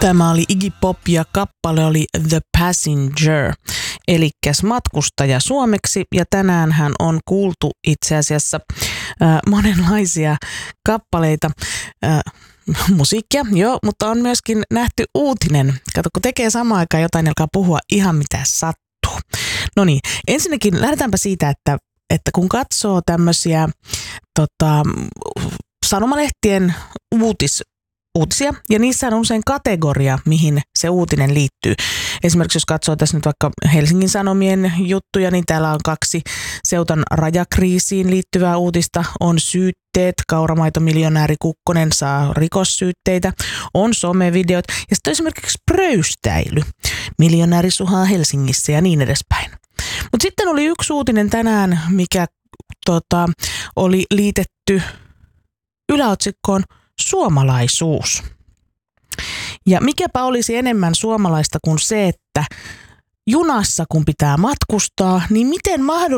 Tämä oli Iggy Pop ja kappale oli The Passenger, elikkäs matkustaja suomeksi. Ja tänäänhän on kuultu itse asiassa monenlaisia kappaleita, musiikkia, joo, mutta on myöskin nähty uutinen. Kato, kun tekee samaan aikaan jotain, alkaa puhua ihan mitä sattuu. No niin, ensinnäkin lähdetäänpä siitä, että kun katsoo tämmöisiä sanomalehtien uutisia, ja niissä on usein kategoria, mihin se uutinen liittyy. Esimerkiksi jos katsoo tässä nyt vaikka Helsingin Sanomien juttuja, niin täällä on 2 Seutan rajakriisiin liittyvää uutista. On syytteet, kauramaitomiljonääri Kukkonen saa rikossyytteitä, on somevideot ja sitten esimerkiksi pröystäily. Miljonääri suhaa Helsingissä ja niin edespäin. Mutta sitten oli yksi uutinen tänään, mikä oli liitetty yläotsikkoon suomalaisuus. Ja mikäpä olisi enemmän suomalaista kuin se, että junassa kun pitää matkustaa, niin miten mahdollisesti